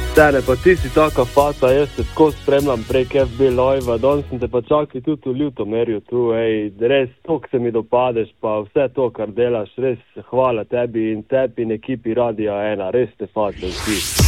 Tene, pa ti si taka fata, jaz te skozi spremljam prek FB Live-a, danes sem te pa čakal tudi v Ljutomerju tu, res, toliko se mi dopadeš, pa vse to, kar delaš, res hvala tebi in ekipi Radia 1, res te fata vsi.